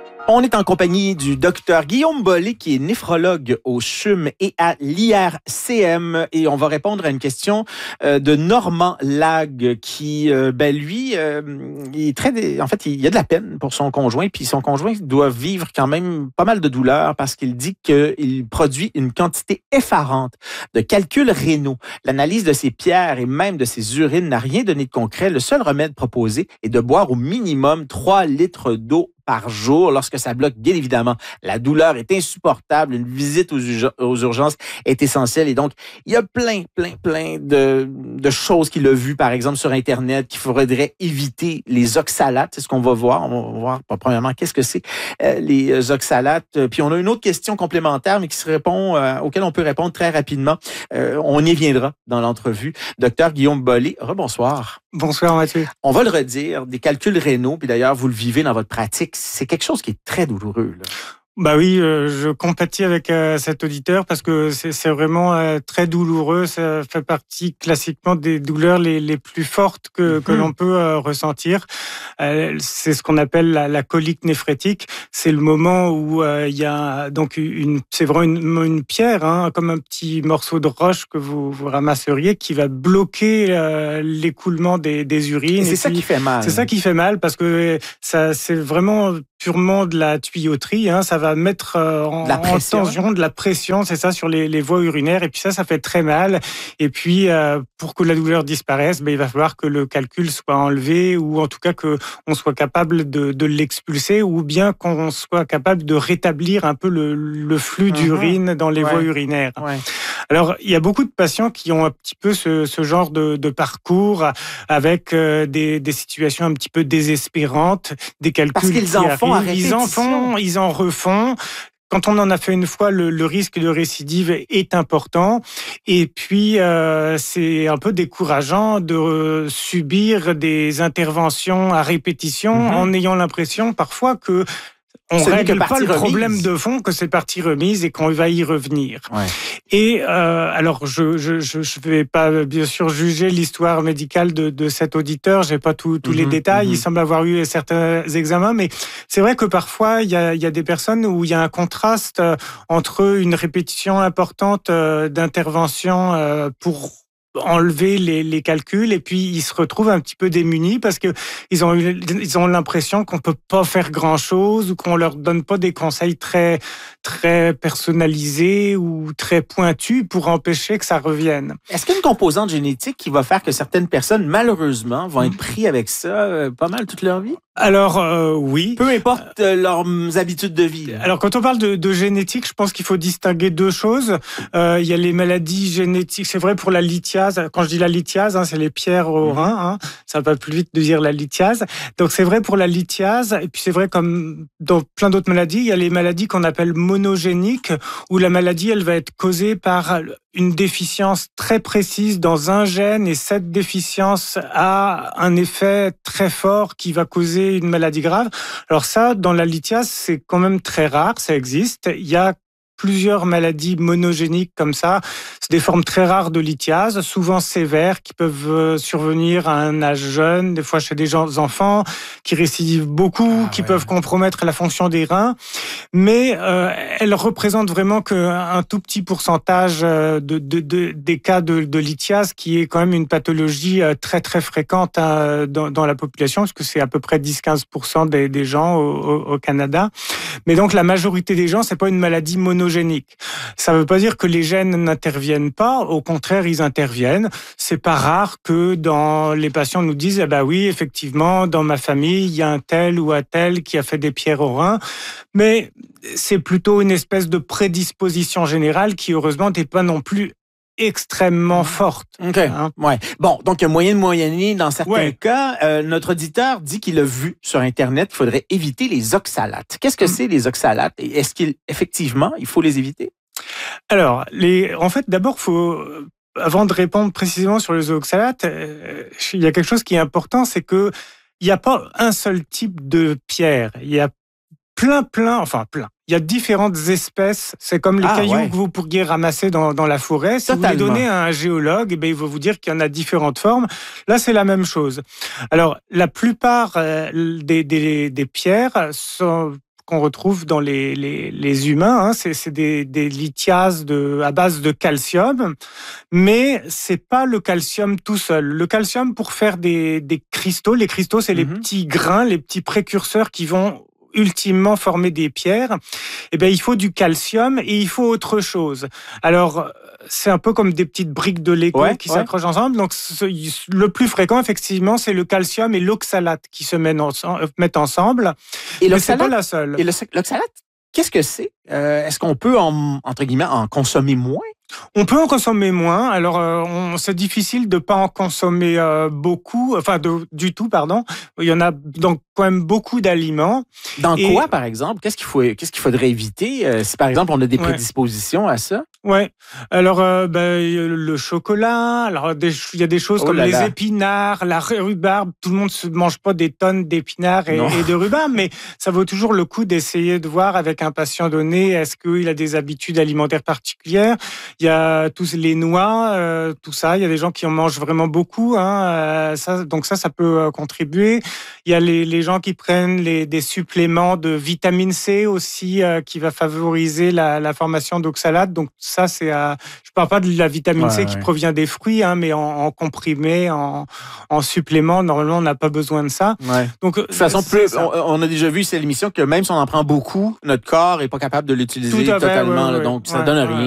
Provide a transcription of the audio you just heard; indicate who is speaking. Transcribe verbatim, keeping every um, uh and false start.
Speaker 1: On est en compagnie du docteur Guillaume Bollé, qui est néphrologue au C H U M et à l'I R C M. Et on va répondre à une question euh, de Normand Lague, qui, euh, ben lui, euh, il est très, en fait, il y a de la peine pour son conjoint. Puis son conjoint doit vivre quand même pas mal de douleur parce qu'il dit qu'il produit une quantité effarante de calculs rénaux. L'analyse de ses pierres et même de ses urines n'a rien donné de concret. Le seul remède proposé est de boire au minimum trois litres d'eau par jour. Lorsque ça bloque, bien évidemment, la douleur est insupportable. Une visite aux, urg- aux urgences est essentielle. Et donc, il y a plein, plein, plein de, de choses qu'il a vues, par exemple, sur Internet, qu'il faudrait éviter. Les oxalates, c'est ce qu'on va voir. On va voir, premièrement, qu'est-ce que c'est euh, les oxalates. Puis, on a une autre question complémentaire, mais qui se répond, euh, auquel on peut répondre très rapidement. Euh, on y viendra dans l'entrevue. Docteur Guillaume Bollé, rebonsoir.
Speaker 2: Bonsoir Mathieu.
Speaker 1: On va le redire, des calculs rénaux, puis d'ailleurs, vous le vivez dans votre pratique, c'est quelque chose qui est très douloureux, là.
Speaker 2: Bah oui, euh, je compatis avec euh, cet auditeur parce que c'est, c'est vraiment euh, très douloureux. Ça fait partie classiquement des douleurs les, les plus fortes que, mm-hmm. que l'on peut euh, ressentir. Euh, c'est ce qu'on appelle la, la colique néphrétique. C'est le moment où euh, il y a donc une, c'est vraiment une, une pierre, hein, comme un petit morceau de roche que vous, vous ramasseriez, qui va bloquer euh, l'écoulement des, des urines.
Speaker 1: Et c'est
Speaker 2: et
Speaker 1: ça
Speaker 2: puis,
Speaker 1: qui fait mal.
Speaker 2: C'est ça qui fait mal parce que ça, c'est vraiment purement de la tuyauterie, hein, ça va mettre euh, en, en tension de la pression, c'est ça, sur les, les voies urinaires, et puis ça, ça fait très mal. Et puis, euh, pour que la douleur disparaisse, ben, il va falloir que le calcul soit enlevé, ou en tout cas que on soit capable de, de l'expulser, ou bien qu'on soit capable de rétablir un peu le, le flux mmh. d'urine dans les ouais. voies urinaires. Ouais. Alors, il y a beaucoup de patients qui ont un petit peu ce, ce genre de, de parcours avec euh, des, des situations un petit peu désespérantes, des calculs
Speaker 1: Parce qu'ils en font à
Speaker 2: Ils en font, ils en refont. Quand on en a fait une fois, le, le risque de récidive est important. Et puis, euh, c'est un peu décourageant de euh, subir des interventions à répétition mm-hmm. en ayant l'impression parfois que on ne règle pas le problème remise. de fond, que c'est partie remise et qu'on va y revenir. Ouais. Et euh, alors, je je je vais pas bien sûr juger l'histoire médicale de, de cet auditeur. J'ai pas tout, tous mmh, les détails. Mmh. Il semble avoir eu certains examens, mais c'est vrai que parfois il y a il y a des personnes où il y a un contraste entre une répétition importante d'intervention pour enlever les, les calculs, et puis ils se retrouvent un petit peu démunis parce que ils ont eu, ils ont l'impression qu'on peut pas faire grand chose, ou qu'on leur donne pas des conseils très très personnalisés ou très pointus pour empêcher que ça revienne.
Speaker 1: Est-ce qu'il y a une composante génétique qui va faire que certaines personnes, malheureusement, vont être pris avec ça euh, pas mal toute leur vie?
Speaker 2: Alors euh, oui.
Speaker 1: Peu importe euh, leurs habitudes de vie.
Speaker 2: Alors quand on parle de, de génétique, je pense qu'il faut distinguer deux choses. Euh, il y a les maladies génétiques. C'est vrai pour la lithiase. Quand je dis la lithiase, hein, c'est les pierres au mmh. rein. Hein. Ça va pas plus vite de dire la lithiase. Donc c'est vrai pour la lithiase. Et puis c'est vrai comme dans plein d'autres maladies, il y a les maladies qu'on appelle monogéniques, où la maladie elle va être causée par une déficience très précise dans un gène, et cette déficience a un effet très fort qui va causer une maladie grave. Alors ça, dans la lithiase, c'est quand même très rare, ça existe. Il y a plusieurs maladies monogéniques comme ça. C'est des formes très rares de lithiase, souvent sévères, qui peuvent survenir à un âge jeune, des fois chez des gens, enfants, qui récidivent beaucoup, ah, qui ouais. peuvent compromettre la fonction des reins. Mais euh, elles représentent vraiment qu'un tout petit pourcentage de, de, de, des cas de, de lithiase, qui est quand même une pathologie très très fréquente hein, dans, dans la population, parce que c'est à peu près dix à quinze pour cent des, des gens au, au Canada. Mais donc la majorité des gens, c'est pas une maladie monogénique. Ça ne veut pas dire que les gènes n'interviennent pas, au contraire, ils interviennent. C'est pas rare que dans les patients nous disent, eh ben oui, effectivement, dans ma famille, il y a un tel ou un tel qui a fait des pierres au rein. Mais c'est plutôt une espèce de prédisposition générale qui, heureusement, n'est pas non plus extrêmement forte.
Speaker 1: OK. Hein? Ouais. Bon, donc il y a moyen de moyenner dans certains ouais. cas. Euh, notre auditeur dit qu'il a vu sur Internet qu'il faudrait éviter les oxalates. Qu'est-ce que mmh. c'est les oxalates? Et est-ce qu'effectivement, il faut les éviter?
Speaker 2: Alors, les, en fait, d'abord, faut, avant de répondre précisément sur les oxalates, euh, il y a quelque chose qui est important, c'est que il n'y a pas un seul type de pierre. Il y a plein, plein, enfin plein. Il y a différentes espèces. C'est comme les ah, cailloux ouais. que vous pourriez ramasser dans, dans la forêt. Si Totalement. vous les donnez à un géologue, eh bien, il va vous dire qu'il y en a différentes formes. Là, c'est la même chose. Alors, la plupart euh, des, des, des pierres sont qu'on retrouve dans les, les, les humains. Hein. C'est, c'est des, des lithiases de, à base de calcium, mais c'est pas le calcium tout seul. Le calcium, pour faire des, des cristaux, les cristaux, c'est mm-hmm. les petits grains, les petits précurseurs qui vont ultimement former des pierres. Eh bien, il faut du calcium et il faut autre chose. Alors, c'est un peu comme des petites briques de Lego ouais, qui ouais. s'accrochent ensemble. Donc, le plus fréquent, effectivement, c'est le calcium et l'oxalate qui se mettent ensemble. Et mais c'est pas la seule.
Speaker 1: Et l'oxalate, qu'est-ce que c'est? Euh, est-ce qu'on peut, en, entre guillemets, en consommer moins?
Speaker 2: On peut en consommer moins. Alors, euh, on, c'est difficile de pas en consommer euh, beaucoup, enfin de, du tout, pardon. Il y en a donc quand même beaucoup d'aliments.
Speaker 1: Dans Et, quoi, par exemple? Qu'est-ce qu'il faut, qu'est-ce qu'il faudrait éviter euh, si, par exemple, on a des prédispositions ouais. à ça?
Speaker 2: Ouais. Alors, euh, ben, le chocolat. Alors, des, il y a des choses oh comme les là. épinards, la rhubarbe. Tout le monde se mange pas des tonnes d'épinards et, et de rhubarbe, mais ça vaut toujours le coup d'essayer de voir avec un patient donné est-ce qu'il a des habitudes alimentaires particulières. Il y a tous les noix, euh, tout ça. Il y a des gens qui en mangent vraiment beaucoup. Hein, euh, ça, donc ça, ça peut euh, contribuer. Il y a les, les gens qui prennent les, des suppléments de vitamine C aussi, euh, qui va favoriser la, la formation d'oxalate. Donc ça, c'est, euh, je parle pas de la vitamine ouais, C qui ouais. provient des fruits, hein, mais en, en comprimé, en, en supplément. Normalement, on n'a pas besoin de ça.
Speaker 1: Ouais. Donc, de toute façon, plus, on, on a déjà vu c'est l'émission que même si on en prend beaucoup, notre corps est pas capable de l'utiliser
Speaker 2: Tout à fait,
Speaker 1: totalement.
Speaker 2: ouais,
Speaker 1: là,
Speaker 2: ouais,
Speaker 1: donc ça
Speaker 2: ouais,
Speaker 1: donne
Speaker 2: ouais.
Speaker 1: rien.